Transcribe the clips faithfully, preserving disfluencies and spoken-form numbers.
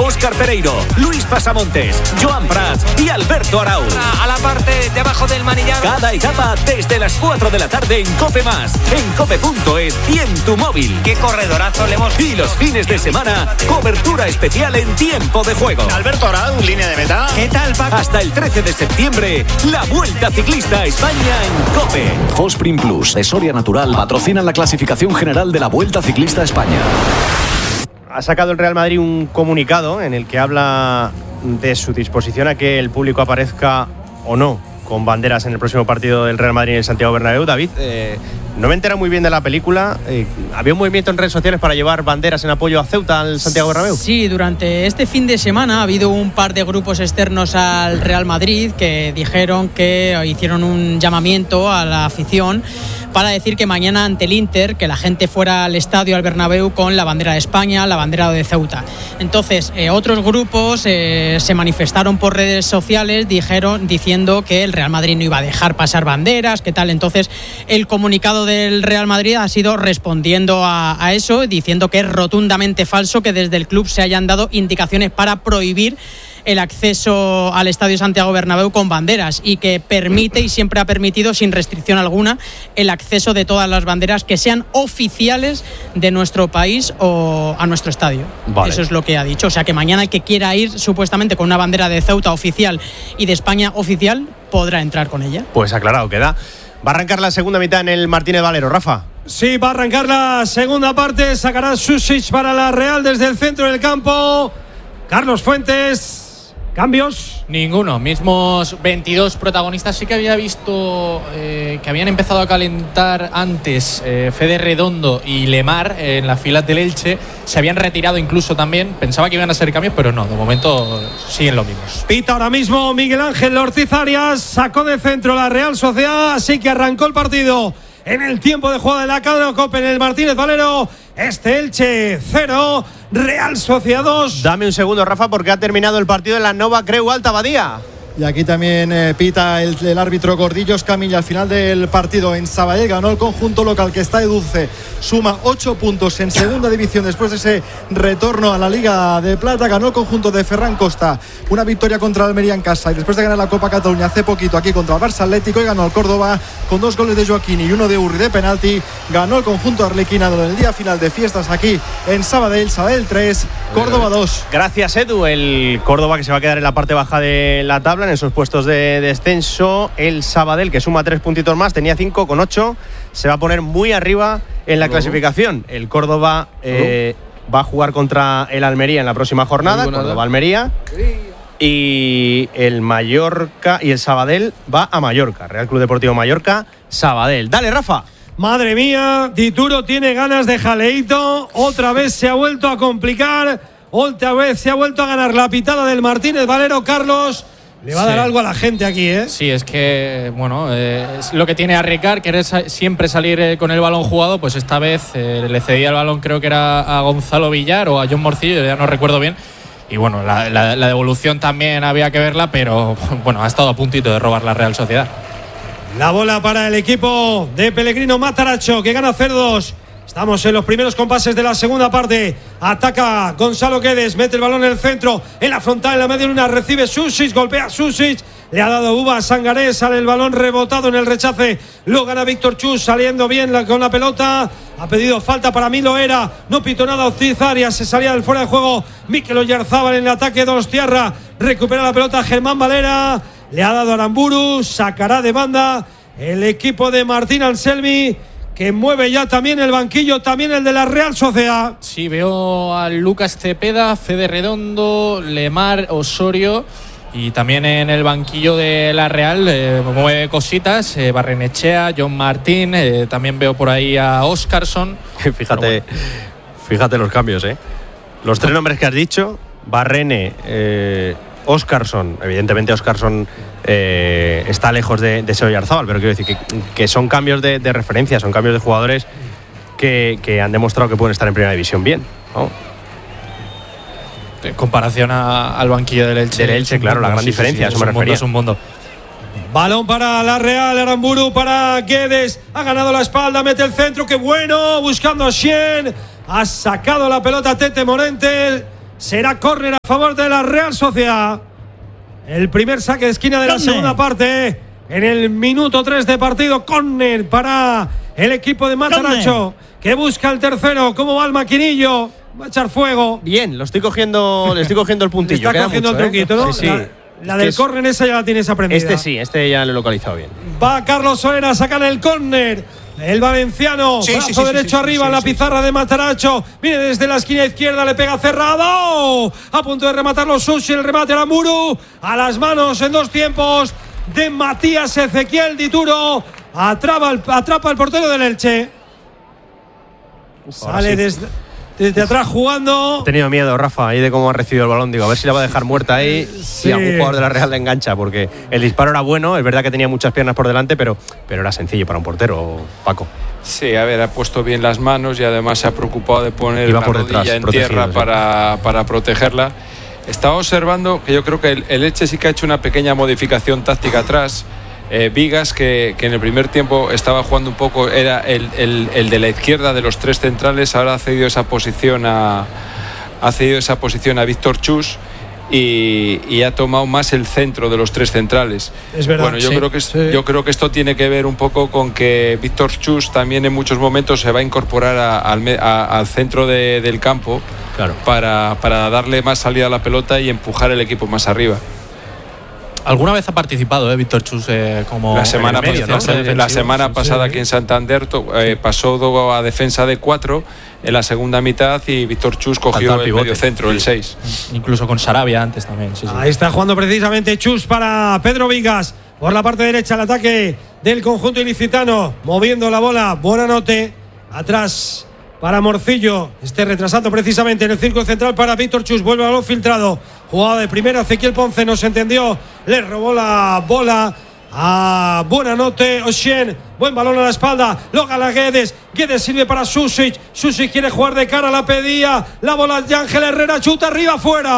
Óscar Pereiro, Luis Pasamontes, Joan Prats y Alberto Arau. A la parte de abajo del manillar. Cada etapa desde las cuatro de la tarde en COPE Más, en cope punto es y en tu móvil. ¡Qué corredorazo le hemos! Y los fines de semana, cobertura especial en tiempo de juego. Alberto Arau, línea de meta. ¿Qué tal, Paco? Hasta el trece de septiembre, la Vuelta Ciclista a España en COPE. Fosprin Plus, de Soria Natural, patrocinan la clasificación general de la Vuelta Ciclista a España. Ha sacado el Real Madrid un comunicado en el que habla de su disposición a que el público aparezca o no con banderas en el próximo partido del Real Madrid en el Santiago Bernabéu. David, eh, no me entero muy bien de la película. Eh, ¿Había un movimiento en redes sociales para llevar banderas en apoyo a Ceuta al Santiago Bernabéu? Sí, durante este fin de semana ha habido un par de grupos externos al Real Madrid que dijeron que hicieron un llamamiento a la afición para decir que mañana ante el Inter, que la gente fuera al estadio, al Bernabéu, con la bandera de España, la bandera de Ceuta. Entonces, eh, otros grupos eh, se manifestaron por redes sociales, dijeron, diciendo que el Real Madrid no iba a dejar pasar banderas, qué tal. Entonces, el comunicado del Real Madrid ha sido respondiendo a, a eso, diciendo que es rotundamente falso que desde el club se hayan dado indicaciones para prohibir el acceso al Estadio Santiago Bernabéu con banderas, y que permite y siempre ha permitido sin restricción alguna el acceso de todas las banderas que sean oficiales de nuestro país o a nuestro estadio. Vale. Eso es lo que ha dicho. O sea que mañana el que quiera ir supuestamente con una bandera de Ceuta oficial y de España oficial podrá entrar con ella. Pues aclarado queda. Va a arrancar la segunda mitad en el Martínez Valero, Rafa. Sí, va a arrancar la segunda parte. Sacará Susic para la Real desde el centro del campo. Carlos Fuentes. ¿Cambios? Ninguno, mismos veintidós protagonistas. Sí que había visto eh, que habían empezado a calentar antes eh, Fede Redondo y Lemar eh, en las filas del Elche. Se habían retirado incluso también. Pensaba que iban a ser cambios, pero no, de momento siguen los mismos. Pita ahora mismo Miguel Ángel Ortiz Arias. Sacó de centro la Real Sociedad, así que arrancó el partido en el tiempo de juego de la cadena COPE en el Martínez Valero. Este Elche cero, Real Sociedad dos. Dame un segundo, Rafa, porque ha terminado el partido en la Nova Creu Alta Badía. Y aquí también eh, pita el, el árbitro Gordillos Camilla. Al final del partido en Sabadell ganó el conjunto local, que está de dulce, suma ocho puntos en segunda división después de ese retorno a la Liga de Plata. Ganó el conjunto de Ferran Costa, una victoria contra Almería en casa, y después de ganar la Copa Cataluña hace poquito aquí contra el Barça Atlético, y ganó el Córdoba con dos goles de Joaquín y uno de Urri de penalti. Ganó el conjunto arlequinado en el día final de fiestas aquí en Sabadell. Sabadell tres, Córdoba dos. Gracias, Edu. El Córdoba, que se va a quedar en la parte baja de la tabla, en esos puestos de descenso. El Sabadell, que suma tres puntitos más, tenía cinco, con ocho se va a poner muy arriba en la uh-huh. clasificación. El Córdoba eh, uh-huh. va a jugar contra el Almería en la próxima jornada. Córdoba-Almería. Y el Mallorca y el Sabadell va a Mallorca. Real Club Deportivo Mallorca, Sabadell. Dale, Rafa. Madre mía, Dituro tiene ganas de jaleíto. Otra vez se ha vuelto a complicar. Otra vez se ha vuelto a ganar la pitada del Martínez Valero. Carlos, le va a sí. dar algo a la gente aquí, ¿eh? Sí, es que, bueno, eh, es lo que tiene a Ricard, querer sa- siempre salir eh, con el balón jugado. Pues esta vez eh, le cedía el balón, creo que era a Gonzalo Villar o a John Morcillo, ya no recuerdo bien. Y bueno, la, la, la devolución también había que verla, pero bueno, ha estado a puntito de robar la Real Sociedad. La bola para el equipo de Pellegrino Mataracho, que gana Cerdos. Estamos en los primeros compases de la segunda parte. Ataca Gonzalo Guedes, mete el balón en el centro, en la frontal, en la media luna, recibe Susic, golpea Susic, le ha dado Uva a Sangaré, sale el balón rebotado en el rechace, lo gana Víctor Chus, saliendo bien la, con la pelota. Ha pedido falta, para mí lo era, no pitó nada Ortiz Arias, se salía del fuera de juego Mikel Oyarzábal en el ataque. Donostiarra recupera la pelota, Germán Valera, le ha dado Aramburu, sacará de banda el equipo de Martín Anselmi, que mueve ya también el banquillo, también el de la Real Sociedad. Sí, veo a Lucas Cepeda, Fede Redondo, Lemar, Osorio, y también en el banquillo de la Real eh, mueve cositas, eh, Barrenechea, John Martín, eh, también veo por ahí a Óscarson. Fíjate, bueno. fíjate los cambios, ¿eh? Los tres nombres que has dicho, Barrene, eh, Óscarson, evidentemente Óscarson eh, está lejos de, de ese Oyarzábal, pero quiero decir que, que son cambios de, de referencia, son cambios de jugadores que, que han demostrado que pueden estar en primera división bien, ¿no? En comparación a, al banquillo del Elche. Del Elche, claro, mundo, la gran sí, diferencia, sí, sí, eso me refería. Es un mundo. Balón para la Real, Aramburu para Guedes, ha ganado la espalda, mete el centro, qué bueno, buscando a Xien, ha sacado la pelota Tete Morente. Será córner a favor de la Real Sociedad. El primer saque de esquina de la segunda parte. En el minuto tres de partido, córner para el equipo de Mataracho, que busca el tercero. ¿Cómo va el maquinillo? Va a echar fuego. Bien, lo estoy cogiendo, le estoy cogiendo el puntillo. Está cogiendo mucho, el truquito, ¿eh? ¿no? Sí, sí. La, la del córner esa ya la tienes aprendida. Este sí, este ya lo he localizado bien. Va Carlos Soler a sacar el córner. El valenciano, sí, brazo sí, sí, derecho sí, sí, arriba sí, en la sí, pizarra sí. de Mataracho. Viene desde la esquina izquierda, le pega cerrado. A punto de rematarlo Sushi, el remate a Aramburu. A las manos en dos tiempos de Matías Ezequiel Dituro. Atrapa el, atrapa el portero del Elche. Sale sí. desde, desde atrás jugando. He tenido miedo, Rafa, ahí de cómo ha recibido el balón. Digo, a ver si la va a dejar muerta ahí sí. y algún jugador de la Real le engancha, porque el disparo era bueno. Es verdad que tenía muchas piernas por delante, pero, pero era sencillo para un portero, Paco. Sí, a ver, ha puesto bien las manos y además se ha preocupado de poner Iba la por rodilla detrás, en tierra sí. para, para protegerla. Estaba observando que yo creo que el, el Elche sí que ha hecho una pequeña modificación táctica atrás. Eh, Vigas, que, que en el primer tiempo estaba jugando un poco, era el, el, el de la izquierda de los tres centrales, ahora ha cedido esa posición a, ha cedido esa posición a Víctor Chus y, y ha tomado más el centro de los tres centrales. Es verdad. Bueno, yo, sí, creo que, sí. yo creo que esto tiene que ver un poco con que Víctor Chus también en muchos momentos se va a incorporar a, al, a, al centro de, del campo claro. para, para darle más salida a la pelota y empujar el equipo más arriba. ¿Alguna vez ha participado, eh, Víctor Chus, eh, como la semana, medio, ¿no? la, la semana sí, pasada sí. aquí en Santander eh, pasó a defensa de cuatro en la segunda mitad y Víctor Chus cogió el, el medio centro, sí. el seis. Incluso con Sarabia antes también. Sí, sí. Ahí está jugando precisamente Chus para Pedro Vigas. Por la parte derecha el ataque del conjunto ilicitano, moviendo la bola. Buenanote. Atrás para Morcillo, esté retrasando precisamente en el círculo central para Víctor Chus, vuelve a balón filtrado, jugada de primera, Ezequiel Ponce no se entendió, le robó la bola a Buenanote, Oshien, buen balón a la espalda, lo gana Guedes, Guedes sirve para Susic, Susic quiere jugar de cara, la pedía, la bola de Ángel Herrera, chuta arriba,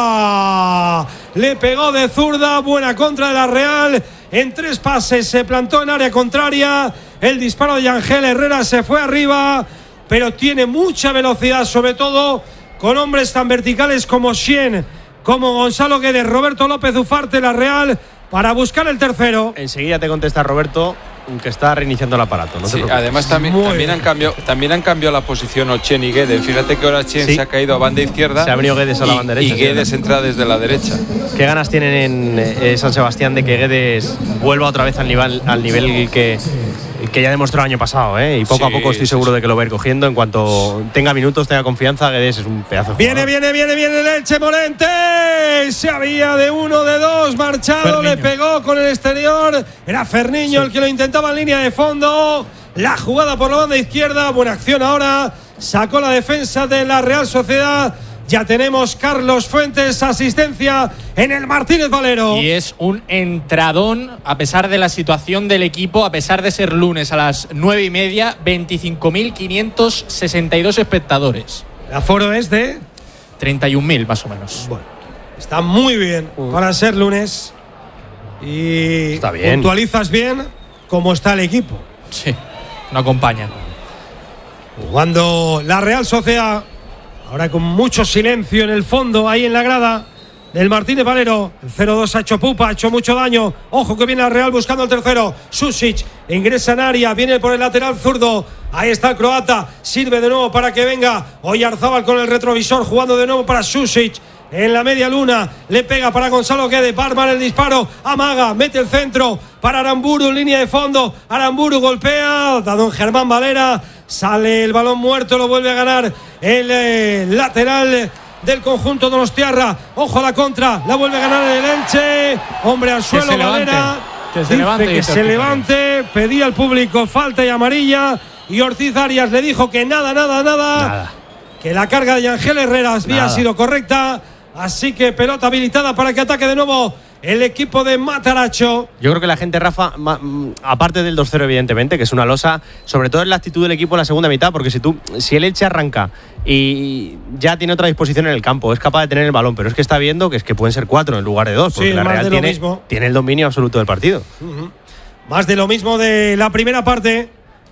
fuera, le pegó de zurda, buena contra de la Real, en tres pases se plantó en área contraria, el disparo de Ángel Herrera se fue arriba, pero tiene mucha velocidad, sobre todo con hombres tan verticales como Xien, como Gonzalo Guedes, Roberto López Ufarte, la Real, para buscar el tercero. Enseguida te contesta Roberto, que está reiniciando el aparato. No sí, además también, también, han cambiado, también han cambiado la posición Ochen y Guedes. Fíjate que ahora Chen sí. se ha caído a banda izquierda. Se ha venido Guedes a la banda derecha. Y Guedes sí, entra desde la derecha. ¿Qué ganas tienen en eh, San Sebastián de que Guedes vuelva otra vez al nivel, al nivel que, que ya demostró el año pasado? ¿eh? Y poco sí, a poco estoy seguro sí, sí. de que lo va a ir cogiendo. En cuanto tenga minutos, tenga confianza, Guedes es un pedazo de Viene, jugador. viene, viene, viene el Elche Morente. Se había de uno, de dos, marchado, Ferniño. Le pegó con el exterior. Era Ferniño sí. el que lo intentaba en línea de fondo. La jugada por la banda izquierda. Buena acción ahora. Sacó la defensa de la Real Sociedad. Ya tenemos Carlos Fuentes, asistencia en el Martínez Valero. Y es un entradón, a pesar de la situación del equipo, a pesar de ser lunes a las nueve y media, veinticinco mil quinientos sesenta y dos espectadores. ¿El aforo es de? treinta y un mil más o menos. Bueno, está muy bien uh. para ser lunes. Y está bien. Puntualizas bien cómo está el equipo. Sí, no acompaña. Jugando la Real Sociedad. Ahora con mucho silencio en el fondo, ahí en la grada del Martínez Valero. El cero dos ha hecho pupa, ha hecho mucho daño. Ojo que viene la Real buscando el tercero. Susic ingresa en área, viene por el lateral zurdo. Ahí está el croata, sirve de nuevo para que venga Oyarzábal con el retrovisor, jugando de nuevo para Susic. En la media luna, le pega para Gonzalo Guedes, Barman el disparo, amaga, mete el centro para Aramburu en línea de fondo. Aramburu golpea, da don Germán Valera, sale el balón muerto, lo vuelve a ganar el eh, lateral del conjunto donostiarra. Ojo a la contra, la vuelve a ganar el Elche. Hombre al suelo, que Valera. Que se levante, dice que se levante, pedía al público falta y amarilla. Y Ortiz Arias le dijo que nada, nada, nada. nada. Que la carga de Ángel Herrera había sido correcta. Así que pelota habilitada para que ataque de nuevo el equipo de Mataracho. Yo creo que la gente, Rafa, aparte del dos cero evidentemente, que es una losa, sobre todo es la actitud del equipo en la segunda mitad, porque si tú, si el Elche arranca y ya tiene otra disposición en el campo, es capaz de tener el balón, pero es que está viendo que es que pueden ser cuatro en lugar de dos, porque sí, la Real tiene, tiene el dominio absoluto del partido. Uh-huh. Más de lo mismo de la primera parte.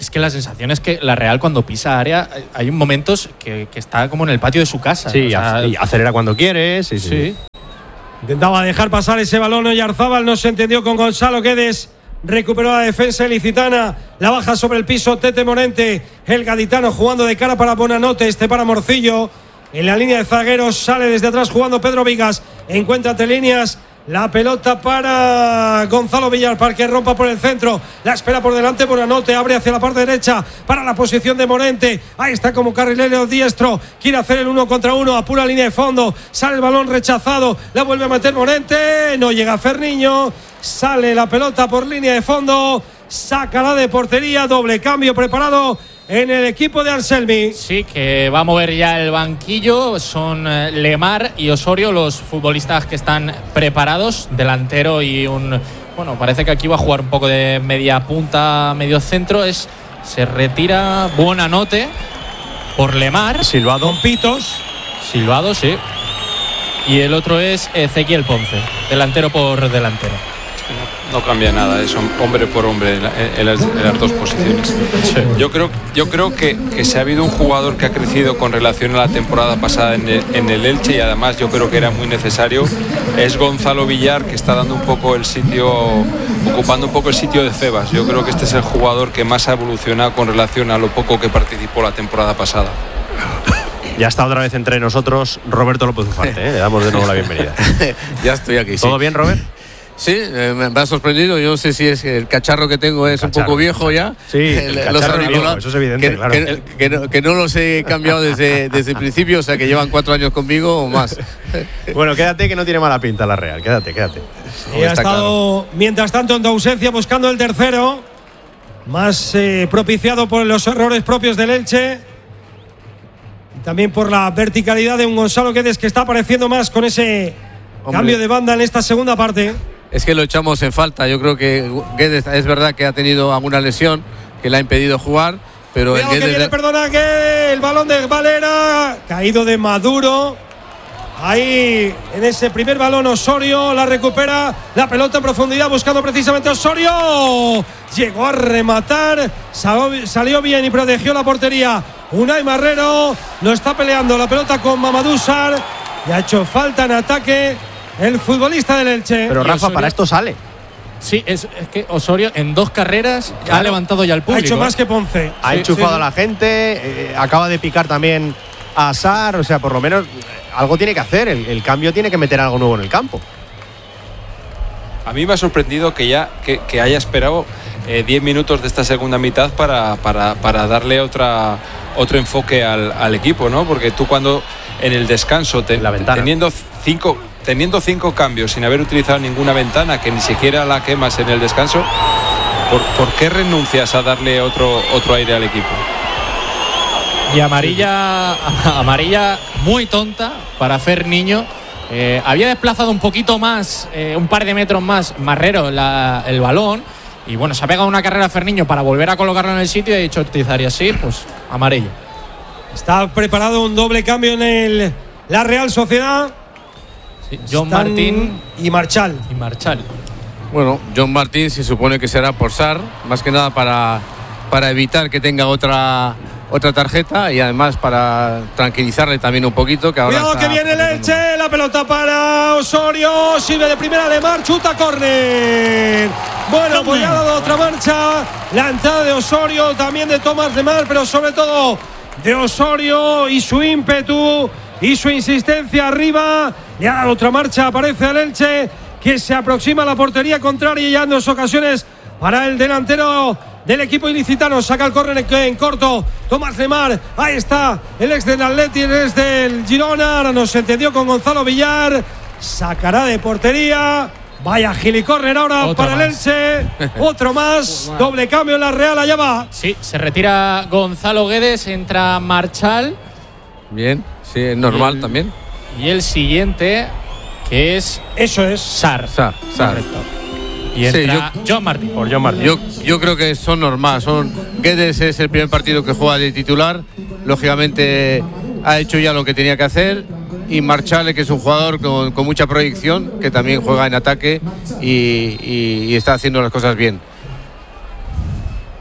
Es que la sensación es que la Real cuando pisa área hay momentos que, que está como en el patio de su casa. Sí, o sea, y acelera cuando quiere. Sí, sí. sí. Intentaba dejar pasar ese balón Oyarzábal, no se entendió con Gonzalo Guedes. Recuperó la defensa ilicitana, la baja sobre el piso Tete Morente, el gaditano jugando de cara para Bonanote, este para Morcillo. En la línea de zagueros sale desde atrás jugando Pedro Vigas, encuentra entre líneas. La pelota para Gonzalo Villar para que rompa por el centro. La espera por delante Bonanote. Abre hacia la parte derecha para la posición de Morente. Ahí está como carrilero diestro. Quiere hacer el uno contra uno. Apura línea de fondo. Sale el balón rechazado. La vuelve a meter Morente. No llega Ferniño. Sale la pelota por línea de fondo. Sácala de portería. Doble cambio preparado en el equipo de Anselmi. Sí, que va a mover ya el banquillo. Son Lemar y Osorio los futbolistas que están preparados. Delantero y un... Bueno, parece que aquí va a jugar un poco de media punta, medio centro. Es, se retira Bonanote por Lemar. Silvado. Con pitos. Silvado, sí. Y el otro es Ezequiel Ponce, delantero por delantero. No cambia nada, es hombre por hombre en, en, las, en las dos posiciones. Sí. Yo creo, yo creo que, que si ha habido un jugador que ha crecido con relación a la temporada pasada en el, en el Elche, y además yo creo que era muy necesario, es Gonzalo Villar, que está dando un poco el sitio, ocupando un poco el sitio de Febas. Yo creo que este es el jugador que más ha evolucionado con relación a lo poco que participó la temporada pasada. Ya está otra vez entre nosotros Roberto López Ufarte, ¿eh? Le damos de nuevo la bienvenida. Ya estoy aquí. ¿Todo sí. bien, Robert? Sí, eh, me ha sorprendido. Yo no sé si es que el cacharro que tengo es cacharro, un poco viejo ya. Sí, el, el los viejo, eso es evidente, que, claro. Que, que, no, que no los he cambiado desde, desde el principio, o sea que llevan cuatro años conmigo o más. Bueno, quédate, que no tiene mala pinta la Real. Quédate, quédate. Y ha estado, claro, mientras tanto, en tu ausencia buscando el tercero. Más eh, propiciado por los errores propios del Elche. Y también por la verticalidad de un Gonzalo Guedes que está apareciendo más con ese Hombre. cambio de banda en esta segunda parte. Es que lo echamos en falta. Yo creo que Guedes es verdad que ha tenido alguna lesión que le ha impedido jugar, pero Cuidado el que Guedes viene, perdona, que el balón de Valera caído de Maduro. Ahí en ese primer balón Osorio la recupera, la pelota en profundidad buscando precisamente Osorio. Llegó a rematar, salió, salió bien y protegió la portería. Unai Marrero lo está peleando la pelota con Mamadou Sarr y ha hecho falta en ataque el futbolista del Elche. Pero Rafa, para esto sale. Sí, es, es que Osorio en dos carreras claro. ha levantado ya el público. Ha hecho más que Ponce. Ha sí, enchufado sí. a la gente, eh, acaba de picar también a Sarr, o sea, por lo menos algo tiene que hacer, el, el cambio tiene que meter algo nuevo en el campo. A mí me ha sorprendido que ya que, que haya esperado diez eh, minutos de esta segunda mitad para, para, para darle otra, otro enfoque al, al equipo, ¿no? Porque tú cuando en el descanso, te, la teniendo cinco, teniendo cinco cambios sin haber utilizado ninguna ventana, que ni siquiera la quemas en el descanso, ¿por, por qué renuncias a darle otro, otro aire al equipo? Y amarilla, amarilla muy tonta para Ferniño. Eh, había desplazado un poquito más, eh, un par de metros más, Marrero la, el balón. Y bueno, se ha pegado una carrera a Ferniño para volver a colocarlo en el sitio y ha dicho utilizar y así, pues amarilla. Está preparado un doble cambio en el, la Real Sociedad. Sí, John Están Martín y Marchal. Y Marchal. Bueno, John Martín se supone que será por Sarr, más que nada para, para evitar que tenga otra... otra tarjeta y además para tranquilizarle también un poquito. Que ahora Cuidado que viene el Elche, la pelota para Osorio, sirve de primera de Mar, chuta córner. Bueno, pues ya ha dado otra marcha, la entrada de Osorio, también de Tomás Lemar, pero sobre todo de Osorio y su ímpetu y su insistencia arriba. Le ha dado otra marcha, aparece el Elche que se aproxima a la portería contraria y ya en dos ocasiones para el delantero del equipo ilicitano. Saca el córner en, en corto Tomás Lemar, ahí está el ex del Atleti, el ex del Girona. Ahora nos entendió con Gonzalo Villar, sacará de portería. Vaya gilicórner ahora Otro para más. el Elche. Otro más, doble cambio en la Real, allá va. Sí, se retira Gonzalo Guedes, entra Marchal. Bien, sí, es normal y el, también. Y el siguiente, que es Eso es Sarr. Sarr, Sarr. Y entra sí, yo, John Martín. Por John Martín. Yo, yo creo que son normales. Son, Guedes es el primer partido que juega de titular. Lógicamente ha hecho ya lo que tenía que hacer. Y Marchal, que es un jugador con, con mucha proyección, que también juega en ataque y, y, y está haciendo las cosas bien.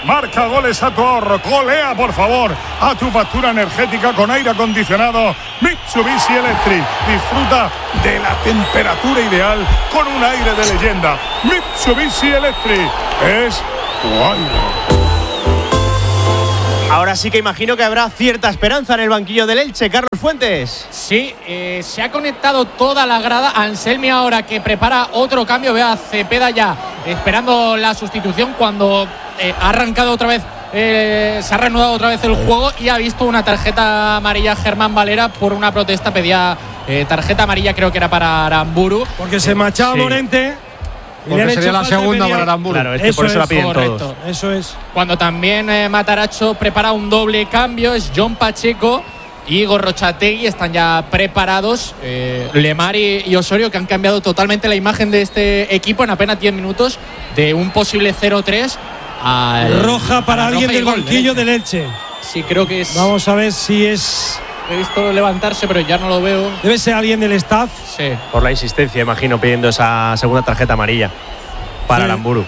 Marca goles a tu ahorro. Golea, por favor, a tu factura energética con aire acondicionado Mitsubishi Electric. Disfruta de la temperatura ideal con un aire de leyenda. Mitsubishi Electric es tu aire. Ahora sí que imagino que habrá cierta esperanza en el banquillo del Elche. Carlos Fuentes. Sí, eh, se ha conectado toda la grada. Anselmi ahora que prepara otro cambio. Ve a Cepeda ya esperando la sustitución cuando eh, ha arrancado otra vez, eh, se ha reanudado otra vez el juego y ha visto una tarjeta amarilla Germán Valera por una protesta. Pedía eh, tarjeta amarilla, creo que era para Aramburu. Porque se marchaba sí. Morente. Porque sería la segunda para Aramburu. Claro, es que eso por eso es, la piden correcto. todos. Eso es. Cuando también eh, Mataracho prepara un doble cambio, es John Pacheco y Gorrochategui, están ya preparados. Eh, Lemar y, y Osorio, que han cambiado totalmente la imagen de este equipo en apenas diez minutos, de un posible cero tres a roja para alguien del banquillo del Elche. Sí, creo que es. Vamos a ver si es. He visto levantarse, pero ya no lo veo. Debe ser alguien del staff. Sí. Por la insistencia, imagino, pidiendo esa segunda tarjeta amarilla para sí. Aramburu.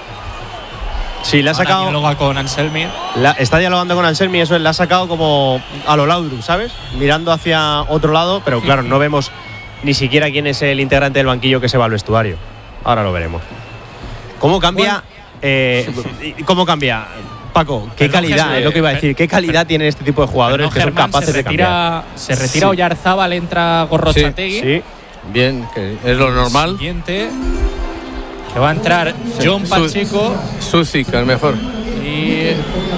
Sí, le ha sacado. Ahora dialoga con Anselmi. La, está dialogando con Anselmi, eso le ha sacado como a lo Laudrup, ¿sabes? Mirando hacia otro lado, pero claro, no vemos ni siquiera quién es el integrante del banquillo que se va al vestuario. Ahora lo veremos. ¿Cómo cambia? Bueno. Eh, ¿Cómo cambia? Paco, qué calidad, es lo que iba a decir, qué calidad tienen este tipo de jugadores no, que Germán, son capaces retira, de cambiar. Se retira sí. Oyarzábal, entra Gorrochategui. Sí, sí, bien, que es lo normal. Siguiente, que va a entrar John Pacheco. Sucic, el mejor. Y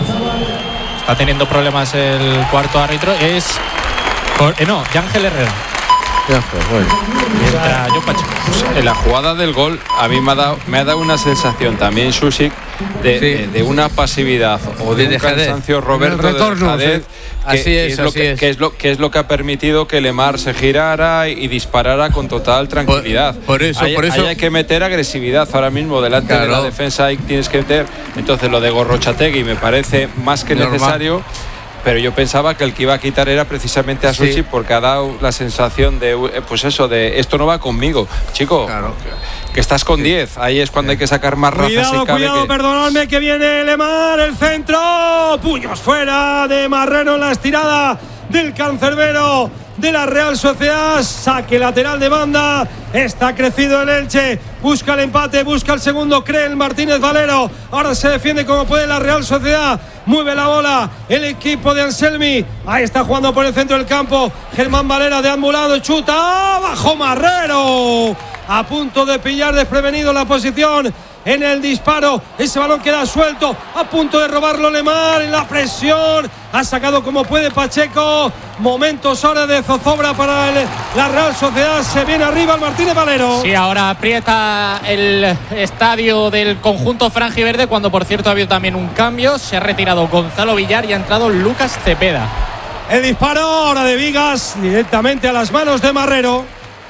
está teniendo problemas el cuarto árbitro, es eh, no, Yángel Herrera. Ya fue, bueno. Entra John Pacheco. En la jugada del gol a mí me ha dado, me ha dado una sensación también Susic de, sí. de, de una pasividad o de, de un cansancio Roberto el retorno, de Jadez, sí. que, así es, es, lo así que, es. que es lo que es lo que ha permitido que Lemar se girara y, y disparara con total tranquilidad. Por, por eso, hay, por eso hay que meter agresividad ahora mismo delante claro. de la defensa, ahí tienes que meter. Entonces lo de Gorrochategui me parece más que normal. Necesario. Pero yo pensaba que el que iba a quitar era precisamente a Susic sí. porque ha dado la sensación de, pues eso, de esto no va conmigo, chico. Claro. Que estás con diez, sí. ahí es cuando sí. hay que sacar más razas. Cuidado, si cabe cuidado, que... perdonadme que viene Lemar, el centro, puños fuera de Marrero en la estirada del cancerbero de la Real Sociedad, saque lateral de banda, está crecido el Elche, busca el empate, busca el segundo, cree el Martínez Valero, ahora se defiende como puede la Real Sociedad, mueve la bola el equipo de Anselmi, ahí está jugando por el centro del campo, Germán Valera deambulando, chuta, bajo Marrero, a punto de pillar desprevenido la posición en el disparo, ese balón queda suelto, a punto de robarlo Lemar en la presión, ha sacado como puede Pacheco, momentos ahora de zozobra para el, la Real Sociedad, se viene arriba el Martínez Valero. Sí, ahora aprieta el estadio del conjunto franjiverde, cuando por cierto ha habido también un cambio, se ha retirado Gonzalo Villar y ha entrado Lucas Cepeda. El disparo ahora de Vigas directamente a las manos de Marrero.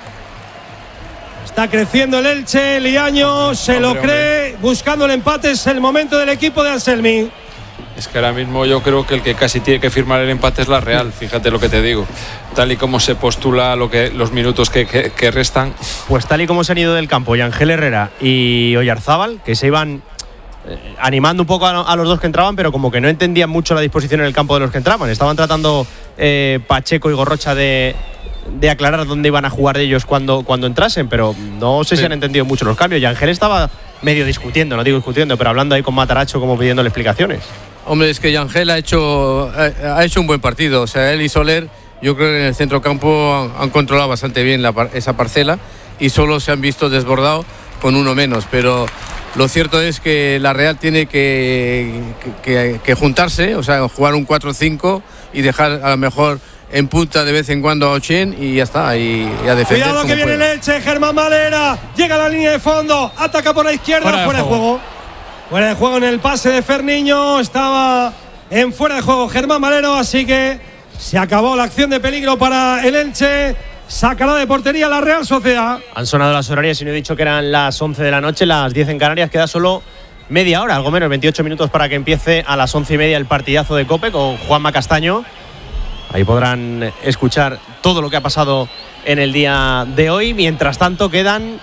Está creciendo el Elche, Liaño se hombre, lo cree, hombre. buscando el empate, es el momento del equipo de Anselmi. Es que ahora mismo yo creo que el que casi tiene que firmar el empate es la Real, fíjate lo que te digo. Tal y como se postula lo que, los minutos que, que, que restan. Pues tal y como se han ido del campo Yángel Herrera y Oyarzábal, que se iban eh, animando un poco a, a los dos que entraban, pero como que no entendían mucho la disposición en el campo de los que entraban. Estaban tratando eh, Pacheco y Gorrocha de... de aclarar dónde iban a jugar de ellos cuando, cuando entrasen, pero no sé sí. si han entendido mucho los cambios. Y Ángel estaba medio discutiendo, no digo discutiendo, pero hablando ahí con Mataracho como pidiéndole explicaciones. Hombre, es que Ángel ha hecho, ha hecho un buen partido. O sea, él y Soler, yo creo que en el centrocampo han, han controlado bastante bien la, esa parcela y solo se han visto desbordados con uno menos. Pero lo cierto es que la Real tiene que, que, que, que juntarse, o sea, jugar un cuatro cinco y dejar a lo mejor en punta de vez en cuando a Ochen y ya está, y, y a defender. Cuidado que viene el Elche, Germán Valera, llega a la línea de fondo, ataca por la izquierda, fuera, fuera de, juego. de juego. Fuera de juego en el pase de Ferniño, estaba en fuera de juego Germán Valero, así que se acabó la acción de peligro para el Elche. Sacará de portería la Real Sociedad. Han sonado las horarias y no he dicho que eran las once de la noche, las diez en Canarias, queda solo media hora, algo menos, veintiocho minutos para que empiece a las once y media el partidazo de COPE con Juanma Castaño. Ahí podrán escuchar todo lo que ha pasado en el día de hoy. Mientras tanto, quedan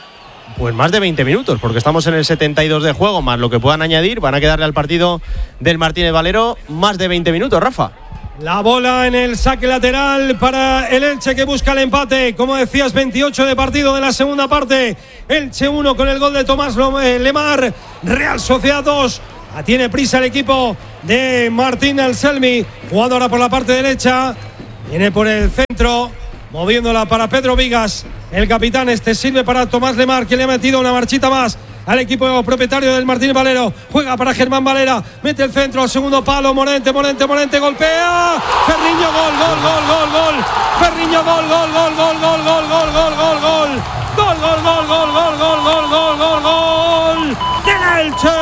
pues más de veinte minutos, porque estamos en el setenta y dos de juego, más lo que puedan añadir, van a quedarle al partido del Martínez Valero más de veinte minutos, Rafa. La bola en el saque lateral para el Elche, que busca el empate. Como decías, veintiocho de partido de la segunda parte. Elche uno con el gol de Tomás Lemar. Real Sociedad dos. Tiene prisa el equipo de Martín Anselmi. Jugando ahora por la parte derecha. Viene por el centro, moviéndola para Pedro Vigas. El capitán, este sirve para Tomás Lemar, que le ha metido una marchita más al equipo propietario del Martínez Valero. Juega para Germán Valera, mete el centro al segundo palo. Morente, Morente, Morente, golpea. Ferriño, gol, gol, gol, gol, gol. Ferriño, gol, gol, gol, gol, gol, gol, gol, gol, gol, gol. Gol, gol, gol, gol, gol, gol, gol, gol, gol, gol. ¡Del Elche!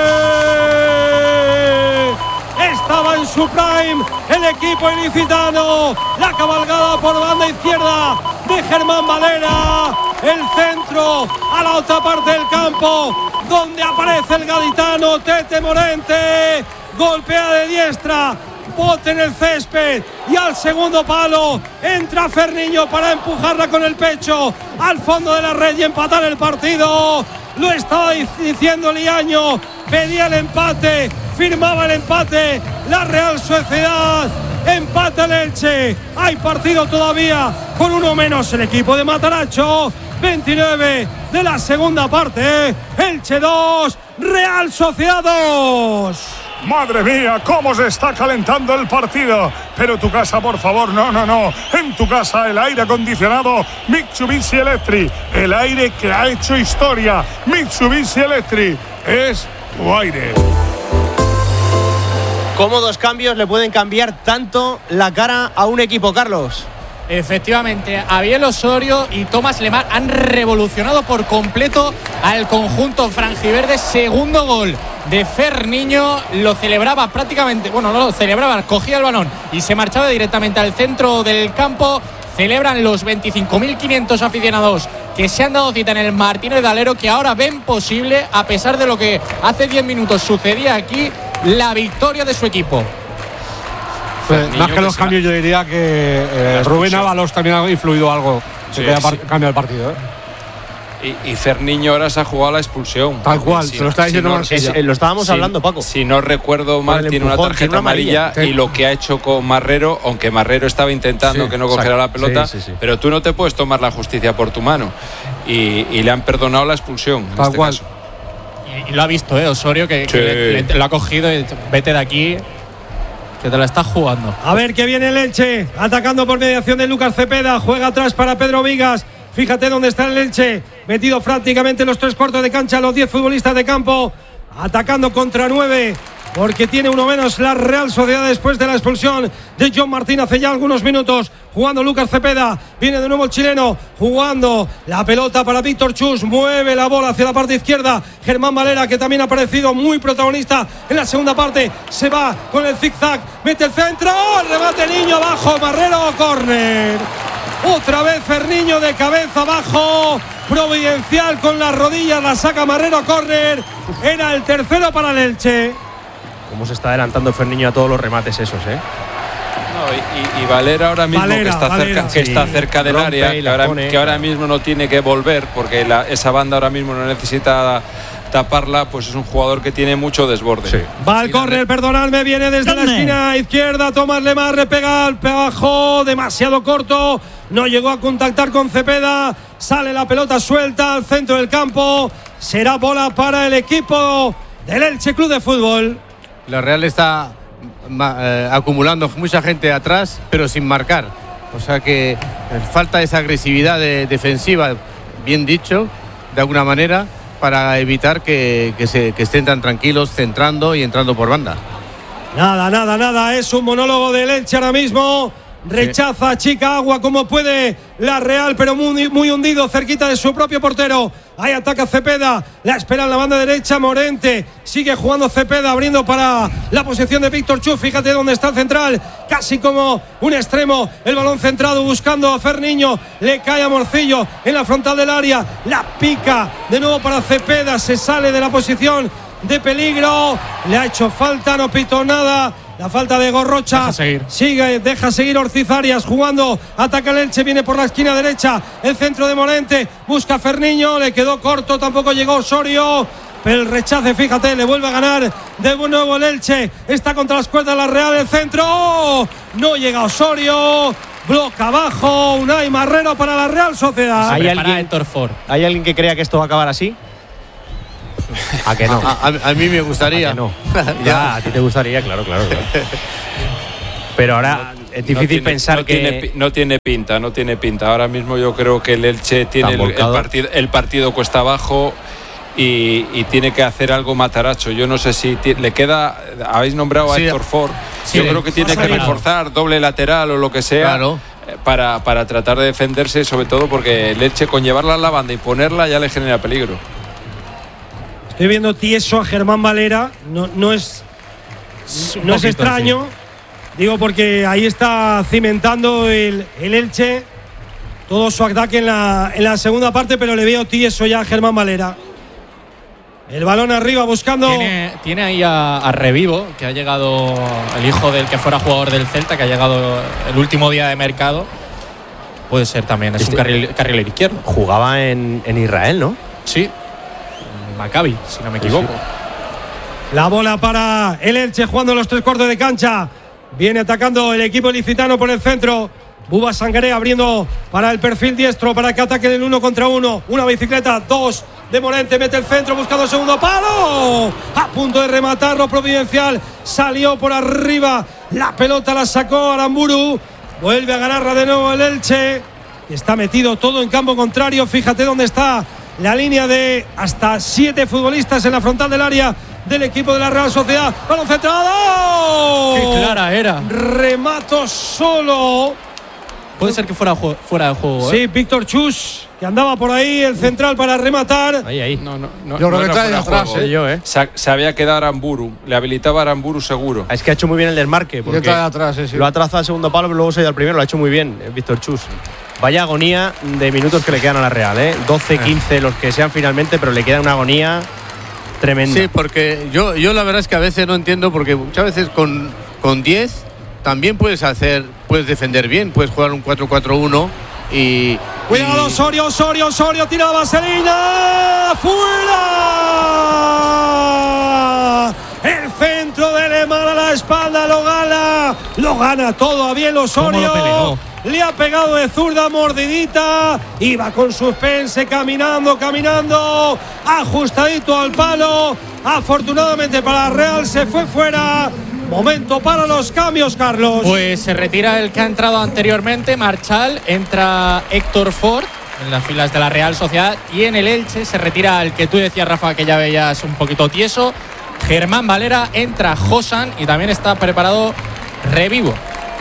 Estaba en su prime el equipo ilicitano. La cabalgada por banda izquierda de Germán Valera. El centro a la otra parte del campo, donde aparece el gaditano Tete Morente. Golpea de diestra, bote en el césped y al segundo palo entra Ferniño para empujarla con el pecho al fondo de la red y empatar el partido. Lo estaba diciendo Liaño, pedía el empate, firmaba el empate la Real Sociedad. Empata el Elche, hay partido todavía con uno menos el equipo de Mataracho. veintinueve de la segunda parte, Elche dos, Real Sociedad dos. Madre mía, cómo se está calentando el partido. Pero tu casa, por favor, no, no, no. En tu casa el aire acondicionado Mitsubishi Electric. El aire que ha hecho historia. Mitsubishi Electric es tu aire. ¿Cómo dos cambios le pueden cambiar tanto la cara a un equipo, Carlos? Efectivamente, Abiel Osorio y Tomás Lemar han revolucionado por completo al conjunto franjiverde. Segundo gol de Ferniño, lo celebraba prácticamente, bueno, no lo celebraba, cogía el balón y se marchaba directamente al centro del campo. Celebran los veinticinco mil quinientos aficionados que se han dado cita en el Martínez Valero, que ahora ven posible, a pesar de lo que hace diez minutos sucedía aquí, la victoria de su equipo. Pues, más que, que los cambios, yo diría que eh, Rubén Ábalos también ha influido algo sí, que haya sí. cambiado el partido. ¿eh? Y, y Ferniño ahora se ha jugado la expulsión. Tal cual, si se lo está diciendo si no, es, Lo estábamos si, hablando, Paco. Si no recuerdo mal, tiene empujón, una tarjeta tiene una amarilla, amarilla. Y lo que ha hecho con Marrero, aunque Marrero estaba intentando sí, que no cogiera exacto. la pelota, sí, sí, sí. pero tú no te puedes tomar la justicia por tu mano. Y, y le han perdonado la expulsión. En Tal este cual. caso. Y, y lo ha visto, ¿eh? Osorio, que, sí. que le, le, lo ha cogido y vete de aquí, que te la estás jugando. A ver que viene el Elche, atacando por mediación de Lucas Cepeda. Juega atrás para Pedro Vigas. Fíjate dónde está el Elche, metido prácticamente en los tres cuartos de cancha, los diez futbolistas de campo, atacando contra nueve, porque tiene uno menos la Real Sociedad después de la expulsión de John Martín hace ya algunos minutos. Jugando Lucas Cepeda, viene de nuevo el chileno, jugando la pelota para Víctor Chus, mueve la bola hacia la parte izquierda. Germán Valera, que también ha aparecido muy protagonista en la segunda parte, se va con el zigzag, mete el centro, remate Niño abajo, Marrero, córner. Otra vez Ferniño de cabeza abajo, providencial con las rodillas, la saca Marrero, córner. Era el tercero para el Elche. Cómo se está adelantando Ferniño a todos los remates esos, ¿eh? No, y, y Valera ahora mismo Valera, que, está, Valera, cerca, que sí. está cerca del Rompe área, que ahora, que ahora mismo no tiene que volver, porque la, esa banda ahora mismo no necesita taparla, pues es un jugador que tiene mucho desborde. Sí. Va al córner, perdonadme, viene desde la esquina izquierda, Tomás Lemar le pega al abajo, demasiado corto, no llegó a contactar con Cepeda, sale la pelota suelta al centro del campo, será bola para el equipo del Elche Club de Fútbol. La Real está eh, acumulando mucha gente atrás, pero sin marcar, o sea que eh, falta esa agresividad de, defensiva, bien dicho, de alguna manera, para evitar que, que, se, que estén tan tranquilos centrando y entrando por banda. Nada, nada, nada, es un monólogo del Elche ahora mismo. Rechaza, chica agua como puede la Real, pero muy, muy hundido, cerquita de su propio portero. Ahí ataca Cepeda, la espera en la banda derecha Morente, sigue jugando Cepeda, abriendo para la posición de Víctor Chuf. Fíjate dónde está el central, casi como un extremo, el balón centrado buscando a Ferniño, le cae a Morcillo en la frontal del área, la pica de nuevo para Cepeda, se sale de la posición de peligro, le ha hecho falta, no pitó nada La falta de Gorrocha. Deja seguir. Sigue, deja seguir Orcizarias jugando. Ataca el Elche, viene por la esquina derecha. El centro de Morente. Busca a Ferniño. Le quedó corto, tampoco llegó Osorio. Pero el rechace, fíjate, le vuelve a ganar de nuevo el Elche. Está contra las cuerdas la Real, el centro. ¡Oh! No llega Osorio. Bloca abajo. Unai Marrero para la Real Sociedad. ¿Hay alguien, ¿Hay alguien que crea que esto va a acabar así? ¿A que no? A, a, a mí me gustaría. ¿A que no? Ya, a ti te gustaría, claro, claro. claro. Pero ahora no, es difícil no tiene, pensar no que… Tiene, no tiene pinta, no tiene pinta. Ahora mismo yo creo que el Elche tiene el, el, partido, el partido cuesta abajo y, y tiene que hacer algo Mataracho. Yo no sé si le queda… Habéis nombrado sí, a Héctor Ford. Sí, yo creo que tiene que reforzar doble lateral o lo que sea. Claro. Para, para tratar de defenderse, sobre todo porque el Elche con llevarla a la banda y ponerla ya le genera peligro. Estoy viendo tieso a Germán Valera, no, no es, no es extraño, sí. Digo porque ahí está cimentando el, el Elche todo su ataque en la, en la segunda parte, pero le veo tieso ya a Germán Valera. El balón arriba buscando… Tiene, tiene ahí a, a Revivo, que ha llegado el hijo del que fuera jugador del Celta, que ha llegado el último día de mercado. Puede ser también, es este, un carril, carrilero izquierdo. Jugaba en, en Israel, ¿no? Sí. Maccabi, si no me equivoco. Sí, sí. La bola para el Elche jugando los tres cuartos de cancha. Viene atacando el equipo licitano por el centro. Buba Sangaré abriendo para el perfil diestro para que ataque el uno contra uno. Una bicicleta, dos de Morente, mete el centro buscando segundo palo. A punto de rematarlo Providencial. Salió por arriba. La pelota la sacó Aramburu. Vuelve a ganarla de nuevo el Elche. Está metido todo en campo contrario. Fíjate dónde está la línea de hasta siete futbolistas en la frontal del área del equipo de la Real Sociedad. ¡Balón centrado! ¡Qué clara era! Remato solo. Puede ser que fuera, fuera de juego. Sí, ¿eh? Víctor Chus, que andaba por ahí, el central para rematar. Ahí, ahí. No, no, no, yo no creo que está atrás, juego, ¿eh? Yo, ¿eh? Se, se había quedado Aramburu. Le habilitaba Aramburu seguro. Es que ha hecho muy bien el desmarque. Porque está atrás, sí, sí. Lo ha trazado al segundo palo, pero luego se ha ido al primero. Lo ha hecho muy bien, eh, Víctor Chus. Vaya agonía de minutos que le quedan a la Real, ¿eh? doce, quince los que sean finalmente, pero le queda una agonía tremenda. Sí, porque yo, yo la verdad es que a veces no entiendo, porque muchas veces con, con diez también puedes hacer, puedes defender bien, puedes jugar un cuatro cuatro uno y… Cuidado, y… Osorio, Osorio, Osorio, tira la vaselina, ¡fuera! El centro de Lemar a la espalda, lo gana, lo gana todo bien Osorio. Le ha pegado de zurda, mordidita. Iba con suspense, caminando, caminando. Ajustadito al palo. Afortunadamente para la Real se fue fuera. Momento para los cambios, Carlos. Pues se retira el que ha entrado anteriormente, Marchal. Entra Héctor Ford en las filas de la Real Sociedad. Y en el Elche se retira el que tú decías, Rafa, que ya veías un poquito tieso, Germán Valera. Entra Josan y también está preparado Revivo.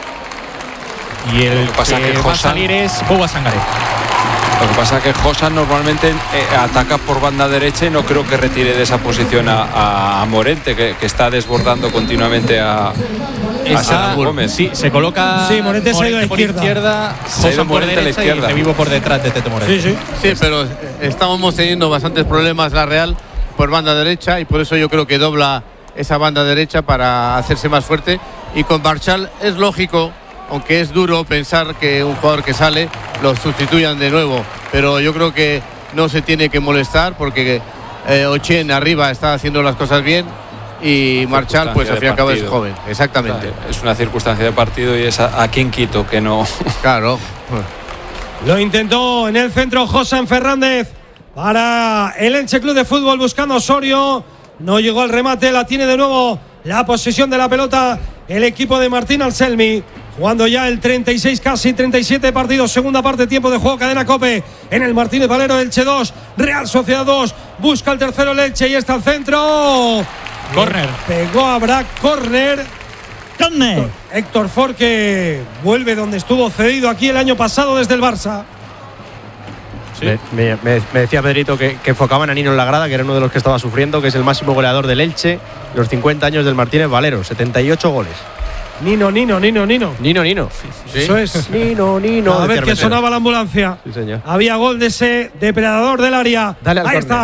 Y el que, pasa que, que va a salir es Buba Sangaré. Lo que pasa es que Josan normalmente eh, ataca por banda derecha y no creo que retire de esa posición a, a Morente, que, que está desbordando continuamente a, Esa, a Gómez. Sí, se coloca. Sí, Morente, Morente se ha ido a la izquierda. izquierda se ha ido Morente por derecha a la izquierda. Y Revivo por detrás de Tete Morente. Sí, sí. Sí, pero estamos teniendo bastantes problemas la Real por banda derecha y por eso yo creo que dobla esa banda derecha para hacerse más fuerte. Y con Marchal es lógico, aunque es duro pensar que un jugador que sale lo sustituyan de nuevo, pero yo creo que no se tiene que molestar porque eh, Ochen arriba está haciendo las cosas bien y Marchal pues al fin y al cabo es joven. Exactamente. Claro, es una circunstancia de partido y es a, a quien quito que no. Claro. Lo intentó en el centro Josan Fernández para el Elche Club de Fútbol buscando a Osorio. No llegó al remate, la tiene de nuevo la posesión de la pelota el equipo de Martín Anselmi. Jugando ya el treinta y seis, casi treinta y siete partidos. Segunda parte, tiempo de juego, cadena COPE. En el Martínez Valero, Elche dos, Real Sociedad dos. Busca el tercero el Elche y está al centro. Córner. Pegó a Brack, córner. Córner. Héctor Ford, que vuelve donde estuvo cedido aquí el año pasado desde el Barça. Sí. Me, me, me decía Pedrito que, que enfocaban a Nino en la grada, que era uno de los que estaba sufriendo, que es el máximo goleador del Elche, los cincuenta años del Martínez Valero, setenta y ocho goles. Nino, Nino, Nino, Nino. Nino, Nino. ¿Sí? Eso es. Nino, Nino. A ver que sonaba la ambulancia. Sí, señor. Había gol de ese depredador del área. Dale al Ahí córner. está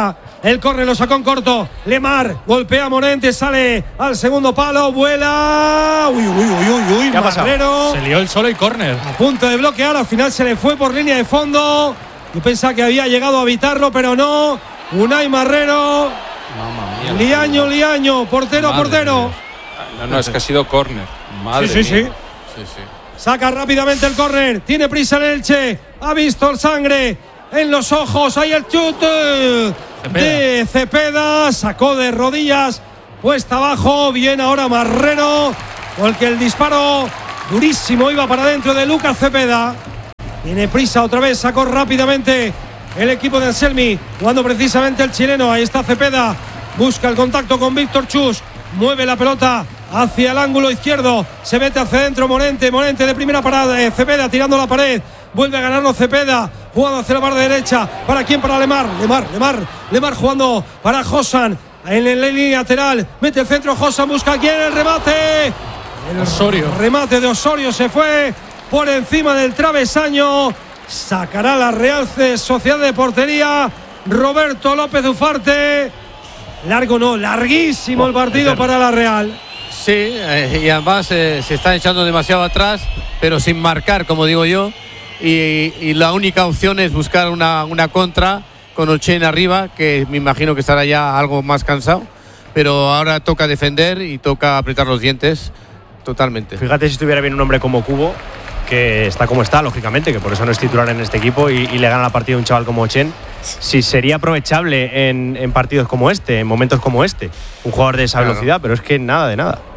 El córner lo sacó en corto. Lemar golpea a Morente, sale al segundo palo, vuela. Uy, uy, uy, uy, uy. ¿Qué ha pasado? Marrero. Se lió el solo y córner. A punto de bloquear, al final se le fue por línea de fondo. Yo pensaba que había llegado a evitarlo, pero no. Unai Marrero. Mamma mía. Liaño, Liaño, portero, Madre portero. mía. No, no, es que ha sido córner. Madre Sí, sí, mía. sí. Sí, sí. Saca rápidamente el córner. Tiene prisa el Elche. Ha visto el sangre en los ojos. Ahí el chute de Cepeda. Sacó de rodillas. Puesta abajo. Bien ahora Marrero. Porque el disparo durísimo iba para adentro de Lucas Cepeda. Tiene prisa otra vez. Sacó rápidamente el equipo de Anselmi. Jugando precisamente el chileno. Ahí está Cepeda. Busca el contacto con Víctor Chus. Mueve la pelota hacia el ángulo izquierdo. Se mete hacia adentro Morente. Morente de primera parada. Eh, Cepeda tirando la pared. Vuelve a ganarlo Cepeda. Jugando hacia la barra derecha. ¿Para quién? Para Lemar. Lemar, Lemar. Lemar jugando para Josan. En la línea lateral. Mete el centro. Josan busca a quién. El remate. El Osorio. remate de Osorio se fue por encima del travesaño. Sacará la Real Sociedad de Portería. Roberto López Ufarte. Largo no, larguísimo oh, el partido eterno para la Real. Sí, eh, y además eh, se están echando demasiado atrás, pero sin marcar, como digo yo. Y, y la única opción es buscar una, una contra con Ochen arriba, que me imagino que estará ya algo más cansado. Pero ahora toca defender y toca apretar los dientes totalmente. Fíjate si estuviera bien un hombre como Cubo, que está como está, lógicamente, que por eso no es titular en este equipo y, y le gana la partida a un chaval como Ochen. Si sería aprovechable en, en partidos como este, en momentos como este, un jugador de esa claro. velocidad, pero es que nada de nada.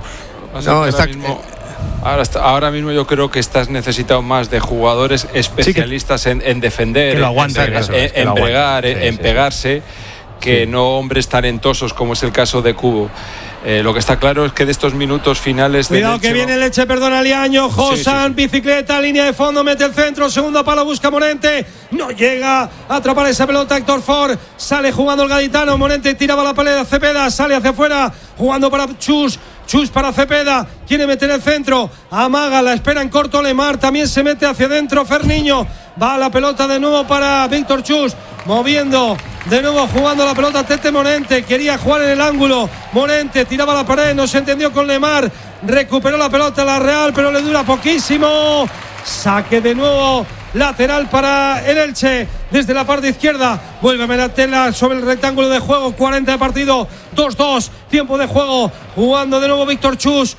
No, está, ahora, mismo, ahora, está, ahora mismo yo creo que estás necesitado más de jugadores especialistas sí que, en, en defender, que lo aguante, en, eso, en, es que en lo bregar, aguante, en, sí, en pegarse, sí. que sí. no hombres talentosos como es el caso de Cubo. Eh, lo que está claro es que de estos minutos finales cuidado de que viene el Elche, perdona Liaño. Josan, sí, sí, sí. bicicleta, línea de fondo, mete el centro, segundo palo, busca Morente, no llega a atrapar esa pelota Héctor Ford, sale jugando el gaditano, Morente tiraba la pelea, Cepeda sale hacia afuera, jugando para Chus, Chus para Cepeda, quiere meter el centro, amaga, la espera en corto Lemar, también se mete hacia adentro Ferniño, va la pelota de nuevo para Víctor Chus, moviendo, de nuevo jugando la pelota Tete Morente, quería jugar en el ángulo, Morente tiraba la pared, no se entendió con Lemar, recuperó la pelota la Real, pero le dura poquísimo, saque de nuevo lateral para el Elche desde la parte izquierda, vuelve a meterla sobre el rectángulo de juego, cuarenta de partido, dos dos, tiempo de juego, jugando de nuevo Víctor Chus,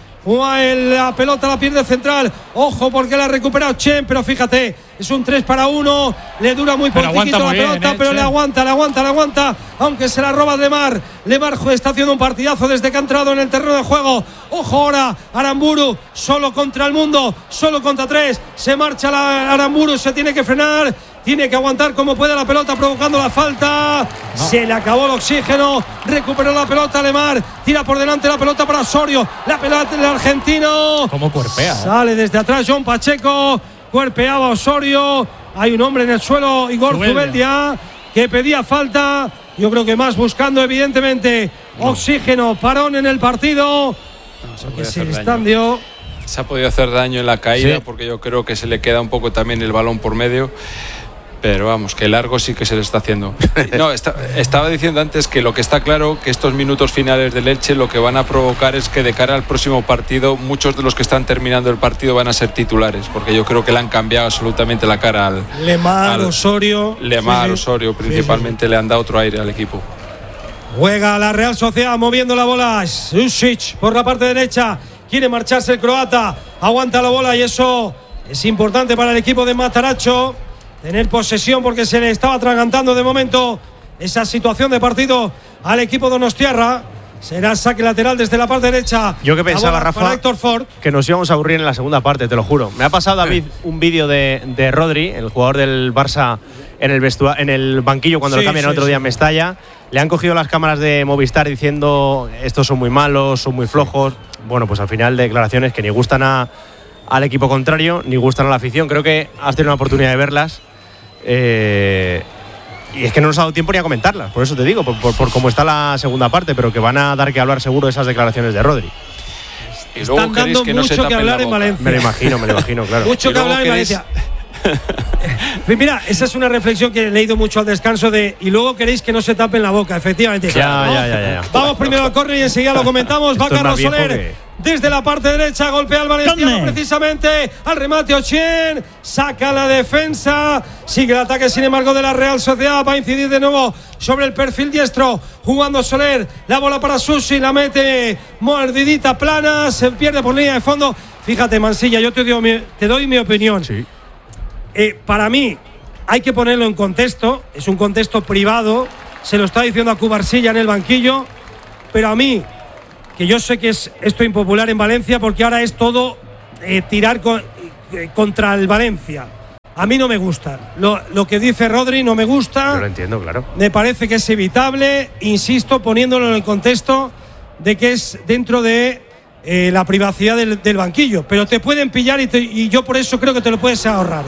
la pelota la pierde central, ojo porque la ha recuperado Chen, pero fíjate, es un tres para uno, le dura muy poquito la pelota, bien, eh, pero Chen. le aguanta, le aguanta, le aguanta, aunque se la roba Lemar, Lemar está haciendo un partidazo desde que ha entrado en el terreno de juego, ojo ahora, Aramburu, solo contra el mundo, solo contra tres, se marcha la Aramburu, se tiene que frenar, tiene que aguantar como puede la pelota provocando la falta, no. se le acabó el oxígeno, recuperó la pelota Lemar, tira por delante la pelota para Osorio, la pelota del argentino, ¿cómo cuerpea? Sale desde atrás John Pacheco, cuerpeaba Osorio, hay un hombre en el suelo, Igor Zubeldia, Zubeldia que pedía falta, yo creo que más buscando evidentemente no. oxígeno, parón en el partido, no, que se le están dio. Se ha podido hacer daño en la caída sí. porque yo creo que se le queda un poco también el balón por medio. Pero vamos, que largo sí que se le está haciendo. No, está, estaba diciendo antes que lo que está claro, que estos minutos finales del Elche lo que van a provocar es que de cara al próximo partido, muchos de los que están terminando el partido van a ser titulares, porque yo creo que le han cambiado absolutamente la cara al... Lemar, al, Osorio. Lemar, sí, Osorio, principalmente sí, sí. le han dado otro aire al equipo. Juega la Real Sociedad moviendo la bola. Susic por la parte derecha. Quiere marcharse el croata. Aguanta la bola y eso es importante para el equipo de Matarazzo. Tener posesión porque se le estaba atragantando de momento esa situación de partido al equipo donostiarra. Será saque lateral desde la parte derecha. Yo que pensaba, Rafa, que nos íbamos a aburrir en la segunda parte, te lo juro. Me ha pasado, David, un vídeo de, de Rodri, el jugador del Barça, en el, vestua- en el banquillo cuando sí, lo cambian sí, el otro día sí. en Mestalla. Le han cogido las cámaras de Movistar diciendo estos son muy malos, son muy flojos. Bueno, pues al final declaraciones que ni gustan a, al equipo contrario, ni gustan a la afición. Creo que has tenido una oportunidad de verlas. Eh, y es que no nos ha dado tiempo ni a comentarlas, por eso te digo, por, por, por cómo está la segunda parte, pero que van a dar que hablar seguro esas declaraciones de Rodri. Y luego están dando que mucho no que hablar en Valencia. Me lo imagino, me lo imagino, claro. Mucho que hablar en Valencia. Mira, esa es una reflexión que he leído mucho al descanso de y luego queréis que no se tapen la boca, efectivamente. Ya, ¿no? ya, ya, ya. Vamos primero al córner y enseguida lo comentamos. Va Carlos Soler que... desde la parte derecha, golpea al Valenciano precisamente al remate Ochien, saca la defensa, sigue el ataque sin embargo de la Real Sociedad, va a incidir de nuevo sobre el perfil diestro, jugando Soler, la bola para Susi, la mete mordidita plana, se pierde por línea de fondo. Fíjate, Mansilla, yo te doy mi, te doy mi opinión. Sí. Eh, para mí hay que ponerlo en contexto, es un contexto privado, se lo está diciendo a Cubarsilla en el banquillo, pero a mí, que yo sé que es esto impopular en Valencia porque ahora es todo eh, tirar con, eh, contra el Valencia. A mí no me gusta. Lo, lo que dice Rodri no me gusta. Yo lo entiendo, claro. Me parece que es evitable, insisto, poniéndolo en el contexto de que es dentro de eh, la privacidad del, del banquillo. Pero te pueden pillar y, te, y yo por eso creo que te lo puedes ahorrar.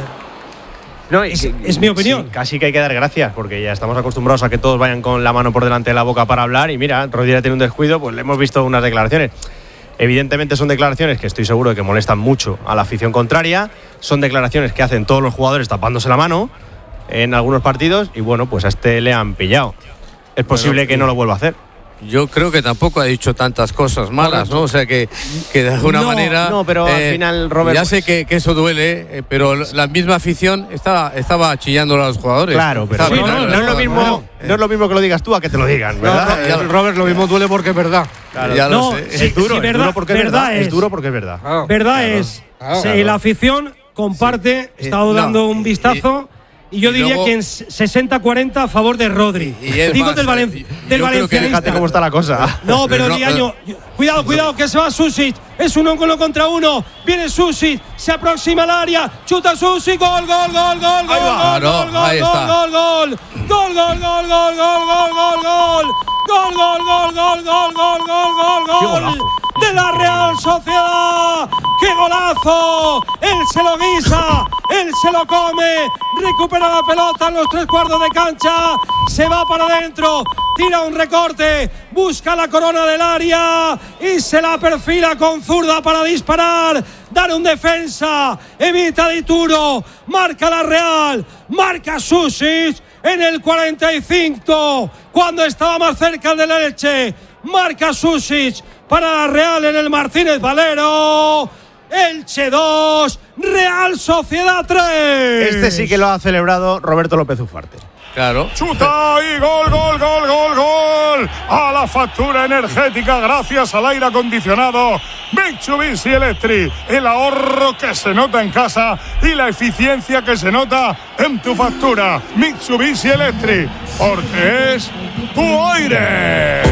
No, y, es, es mi opinión. Sí, casi que hay que dar gracias porque ya estamos acostumbrados a que todos vayan con la mano por delante de la boca para hablar y mira, Rodríguez tiene un descuido, pues le hemos visto unas declaraciones. Evidentemente son declaraciones que estoy seguro de que molestan mucho a la afición contraria, son declaraciones que hacen todos los jugadores tapándose la mano en algunos partidos y bueno, pues a este le han pillado. Es posible bueno, que no lo vuelva a hacer. Yo creo que tampoco ha dicho tantas cosas malas, ¿no? O sea, que, que de alguna no, manera... No, pero eh, al final, Robert... Ya sé que, que eso duele, eh, pero la misma afición estaba, estaba chillando a los jugadores. Claro, pero sí, no, no, no, es lo mismo, bueno, eh. no es lo mismo que lo digas tú a que te lo digan, ¿verdad? No, no, Robert, lo mismo duele porque es verdad. Claro. Ya no, lo sé. Sí, es duro, sí, verdad, es duro porque es verdad. Es, es duro porque es verdad. Ah, verdad claro, es. Claro, sí, claro. La afición comparte, sí. he estado dando no, un vistazo... Y, Y yo y diría luego, que en sesenta cuarenta a favor de Rodri. Y, y Digo más, del, valen, y, del valencianista. Fíjate cómo está la cosa. No, pero no, Diaño, no. cuidado, cuidado, que se va Susic. Es un uno contra uno. Viene Susic, se aproxima al área. Chuta Susic, gol, gol, gol, gol, gol, va, gol, no, gol, gol, ahí gol, está. gol, gol, gol, gol, gol, gol, gol, gol, gol, gol. Gol, gol, gol, gol, gol, gol, gol, gol, gol de la Real Sociedad. ¡Qué golazo! Él se lo guisa, él se lo come, recupera la pelota en los tres cuartos de cancha, se va para adentro, tira un recorte, busca la corona del área y se la perfila con zurda para disparar. Dar un defensa, evita Dituro, marca la Real, marca Susic en el cuarenta y cinco, cuando estaba más cerca del Elche, marca Susic para la Real en el Martínez Valero. Elche dos, Real Sociedad tres. Este sí que lo ha celebrado Roberto López Ufarte. Claro. Chuta y gol, gol, gol, gol, gol. A la factura energética gracias al aire acondicionado Mitsubishi Electric. El ahorro que se nota en casa y la eficiencia que se nota en tu factura. Mitsubishi Electric, porque es tu aire.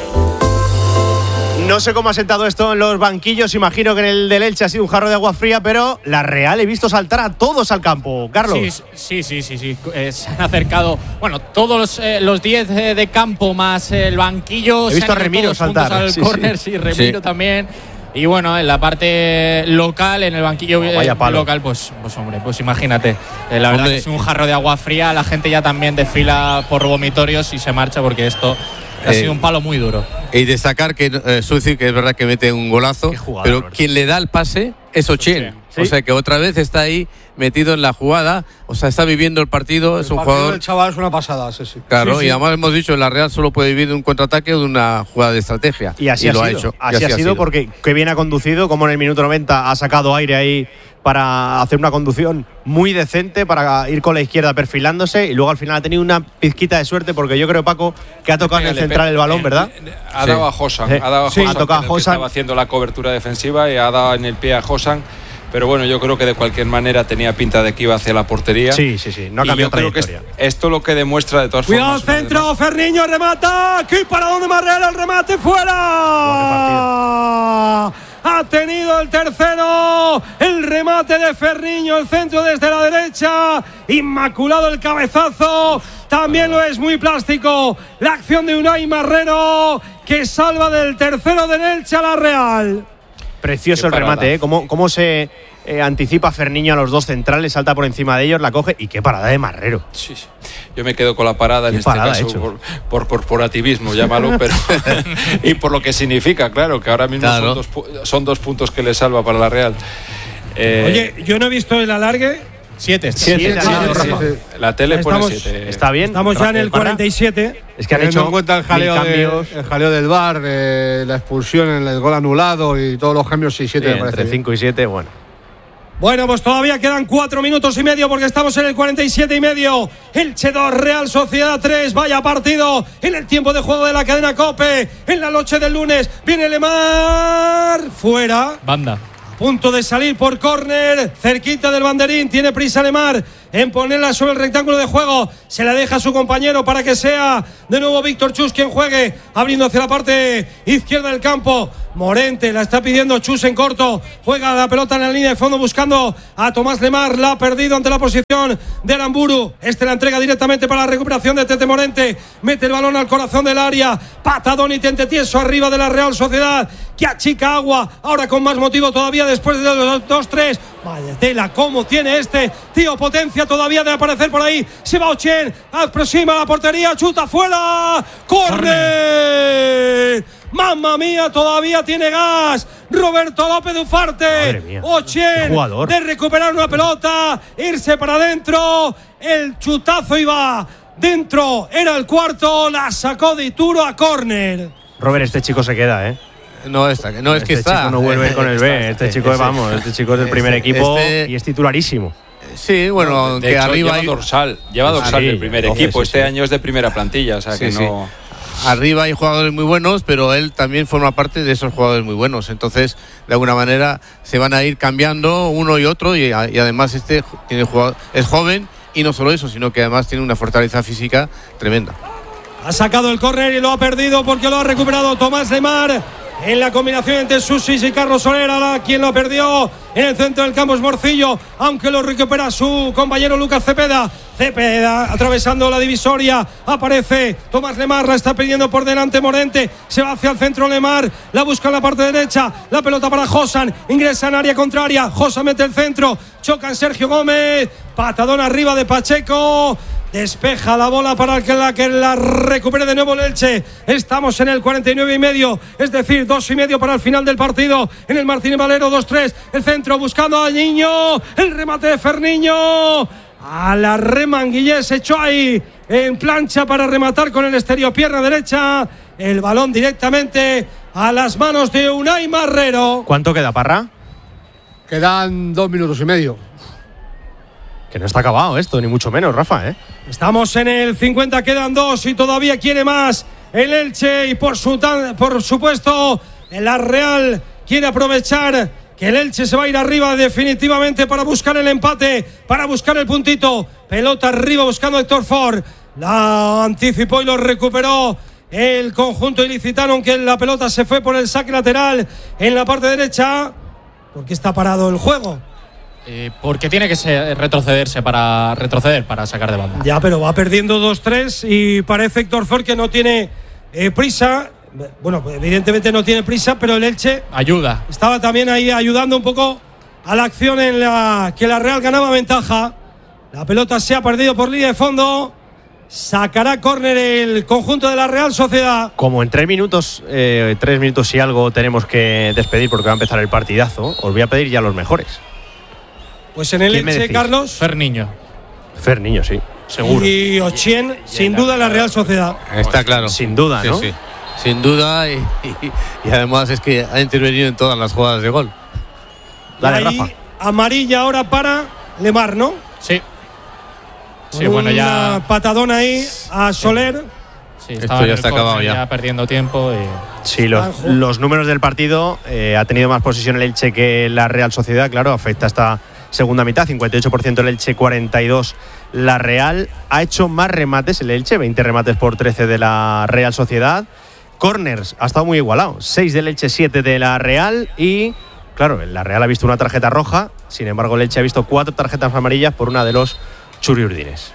No sé cómo ha sentado esto en los banquillos, imagino que en el del Elche ha sido un jarro de agua fría, pero la Real he visto saltar a todos al campo. Carlos. Sí, sí, sí, sí, sí. Eh, se han acercado, bueno, todos los diez eh, de campo más el banquillo. He visto a se han Remiro saltar. Al sí, córner, sí, sí, Remiro sí. también. Y bueno, en la parte local, en el banquillo oh, local, pues, pues hombre, pues imagínate. Eh, la verdad que es un jarro de agua fría, la gente ya también desfila por vomitorios y se marcha porque esto ha sido un palo muy duro. Y destacar que eh, Susi, que es verdad que mete un golazo, jugador, pero Roberto. Quien le da el pase es Ochien. ¿Sí? O sea que otra vez está ahí metido en la jugada, o sea, está viviendo el partido, el es un partido jugador. El chaval es una pasada, sí, sí. Claro, sí, sí. Y además hemos dicho, la Real solo puede vivir de un contraataque o de una jugada de estrategia. Y así y ha lo sido. ha hecho. Así, así ha sido, sido porque que bien ha conducido, como en el minuto noventa ha sacado aire ahí para hacer una conducción muy decente, para ir con la izquierda perfilándose y luego al final ha tenido una pizquita de suerte porque yo creo, Paco, que ha tocado en el central el balón, ¿verdad? Ha dado a Josan, ha dado a sí, Josan, ha tocado a Josan. Estaba haciendo la cobertura defensiva y ha dado en el pie a Josan. Pero bueno, yo creo que de cualquier manera tenía pinta de que iba hacia la portería. Sí, sí, sí. No ha cambiado trayectoria. Es, esto lo que demuestra de todas Cuidado formas. Cuidado el centro, Ferniño remata. Aquí para donde Marrero, el remate fuera. Ha tenido el tercero, el remate de Ferniño, el centro desde la derecha, inmaculado el cabezazo, también lo es muy plástico, la acción de Unai Marrero que salva del tercero del Elche a la Real. Precioso el remate, ¿eh? Cómo, cómo se eh, anticipa Ferniño a los dos centrales, salta por encima de ellos, la coge y qué parada de Marrero. Sí, sí. Yo me quedo con la parada ¿Qué en este parada caso por, por corporativismo, llámalo, pero y por lo que significa, claro, que ahora mismo claro. son, dos, son dos puntos que le salva para la Real. Eh, Oye, yo no he visto el alargue, Siete, siete, siete, siete, Rafa. siete. La tele pone Estamos- siete. Está bien. Estamos ya en el Para. cuarenta y siete. Es que han Teniendo hecho en cuenta el jaleo, mil de- cambios. el jaleo del V A R, eh, la expulsión, el gol anulado y todos los cambios seis siete Sí, me parece entre bien. cinco y siete, bueno. Bueno, pues todavía quedan cuatro minutos y medio porque estamos en el cuarenta y siete y medio. Elche dos, Real Sociedad tres. Vaya partido en el tiempo de juego de la cadena COPE. En la noche del lunes viene Lemar. Fuera. Banda. Punto de salir por córner, cerquita del banderín, tiene prisa Lemar en ponerla sobre el rectángulo de juego, se la deja a su compañero para que sea de nuevo Víctor Chus quien juegue, abriendo hacia la parte izquierda del campo. Morente la está pidiendo Chus en corto, juega la pelota en la línea de fondo buscando a Tomás Lemar, la ha perdido ante la posición de Aramburu, este la entrega directamente para la recuperación de Tete Morente, mete el balón al corazón del área, patadón y tente tieso arriba de la Real Sociedad, que achica agua, ahora con más motivo todavía después de los dos tres, vaya tela cómo tiene este tío, potencia todavía de aparecer por ahí, se va Ochien, aproxima la portería, chuta fuera, corre, mamma mía, todavía tiene gas, Roberto López de Ufarte, Ochien de recuperar una pelota, irse para adentro, el chutazo iba dentro, era el cuarto, la sacó de Ituro a córner. Robert, este chico se queda, ¿eh? No está, no es este que está. chico no vuelve con el B. Este chico, Este- vamos, este chico es del primer este- equipo este- y es titularísimo. Sí, bueno, De que hecho, arriba lleva hay- dorsal, lleva dorsal Sí, del primer doce, equipo. sí, Este sí. año es de primera plantilla, o sea que Sí, sí. no. Arriba hay jugadores muy buenos, pero él también forma parte de esos jugadores muy buenos. Entonces, de alguna manera, se van a ir cambiando uno y otro. Y, y además, este tiene jugador, es joven y no solo eso, sino que además tiene una fortaleza física tremenda. Ha sacado el córner y lo ha perdido porque lo ha recuperado Tomás Lemar. En la combinación entre Susis y Carlos Soler, ahora quien lo perdió en el centro del campo es Morcillo, aunque lo recupera su compañero Lucas Cepeda. Cepeda atravesando la divisoria, aparece Tomás Lemar, la está pidiendo por delante Morente, se va hacia el centro Lemar, la busca en la parte derecha, la pelota para Josan, ingresa en área contraria, Josan mete el centro, choca en Sergio Gómez, patadón arriba de Pacheco. Despeja la bola para que la, que la recupere de nuevo el Elche. Estamos en el cuarenta y nueve y medio, es decir, dos y medio para el final del partido. En el Martínez Valero, dos tres. El centro buscando a Niño. El remate de Ferniño. A la remanguillé se echó ahí en plancha para rematar con el exterior, pierna derecha. El balón directamente a las manos de Unai Marrero. ¿Cuánto queda, Parra? Quedan dos minutos y medio. Que no está acabado esto, ni mucho menos, Rafa, ¿eh? Estamos en el cincuenta, quedan dos y todavía quiere más el Elche y por, su, por supuesto la Real quiere aprovechar que el Elche se va a ir arriba definitivamente para buscar el empate, para buscar el puntito. Pelota arriba buscando a Héctor Ford, la anticipó y lo recuperó el conjunto ilicitano, aunque la pelota se fue por el saque lateral en la parte derecha, porque está parado el juego. Eh, porque tiene que ser, retrocederse para retroceder para sacar de banda. Ya, pero va perdiendo dos tres y parece Héctor Ford que no tiene eh, prisa. Bueno, evidentemente no tiene prisa, pero el Elche ayuda. Estaba también ahí ayudando un poco a la acción en la que la Real ganaba ventaja. La pelota se ha perdido por línea de fondo. Sacará córner el conjunto de la Real Sociedad. Como en tres minutos, eh, tres minutos y algo tenemos que despedir porque va a empezar el partidazo, os voy a pedir ya los mejores. Pues en el Elche, Carlos. Ferniño. Ferniño, sí. Seguro. Y Ochien, sin duda, la Real Sociedad. Está claro. Sin duda, Sí, ¿no? sí. Sin duda, y, y- y además es que ha intervenido en todas las jugadas de gol. Dale, Ahí, Rafa. amarilla ahora para Lemar, ¿no? Sí. Sí, Con bueno, ya. una patadona ahí a Soler. Sí, Esto estaba ya en el está córner, acabado ya. perdiendo tiempo. Y... Sí, los, los números del partido, eh, ha tenido más posesión el Elche que la Real Sociedad, claro, afecta esta segunda mitad, cincuenta y ocho por ciento el Elche, cuarenta y dos la Real. Ha hecho más remates el Elche, veinte remates por trece de la Real Sociedad. Corners, ha estado muy igualado, seis del Elche, siete de la Real y, claro, la Real ha visto una tarjeta roja, sin embargo el Elche ha visto cuatro tarjetas amarillas por una de los churiurdines.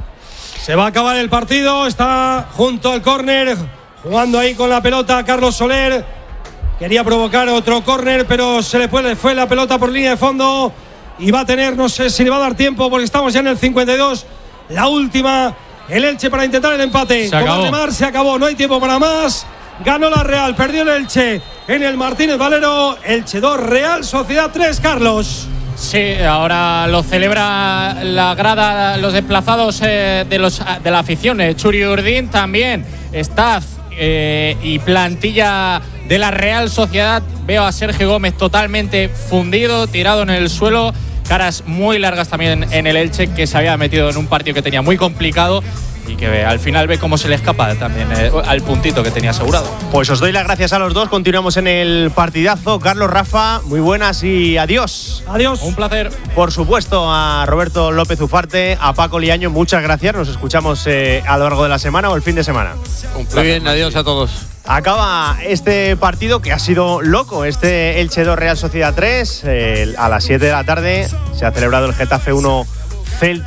Se va a acabar el partido, está junto al córner, jugando ahí con la pelota Carlos Soler. Quería provocar otro córner, pero se le fue, fue la pelota por línea de fondo y va a tener, no sé si le va a dar tiempo porque estamos ya en el cincuenta y dos, la última, el Elche para intentar el empate. Se acabó. Tomás Lemar, se acabó, no hay tiempo para más. Ganó la Real, perdió el Elche en el Martínez Valero. Elche dos, Real Sociedad tres, Carlos. Sí, ahora lo celebra la grada, los desplazados eh, de, los, de la afición. Eh, Churi Urdín también, staff eh, y plantilla de la Real Sociedad. Veo a Sergio Gómez totalmente fundido, tirado en el suelo. Caras muy largas también en el Elche, que se había metido en un partido que tenía muy complicado y que ve, al final ve cómo se le escapa también eh, al puntito que tenía asegurado. Pues os doy las gracias a los dos. Continuamos en el partidazo. Carlos, Rafa, muy buenas y adiós. Adiós. Un placer. Por supuesto, a Roberto López Ufarte, a Paco Liaño, muchas gracias. Nos escuchamos eh, a lo largo de la semana o el fin de semana. Un placer. Muy bien, adiós a todos. Acaba este partido que ha sido loco, este Elche dos Real Sociedad tres. Eh, a las siete de la tarde se ha celebrado el Getafe uno Celta.